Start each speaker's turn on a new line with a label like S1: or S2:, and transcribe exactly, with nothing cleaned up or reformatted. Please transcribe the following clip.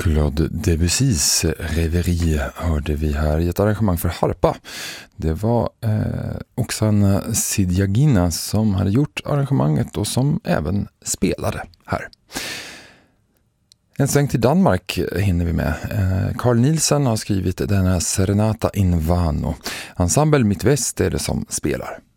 S1: Claude Debussys Reverie hörde vi här i ett arrangemang för harpa. Det var eh, Oksana Sidjagina som hade gjort arrangemanget och som även spelade här. En sväng till Danmark hinner vi med. Eh, Carl Nielsen har skrivit denna Serenata in Vano. Ensemble Mitt Väst är det som spelar.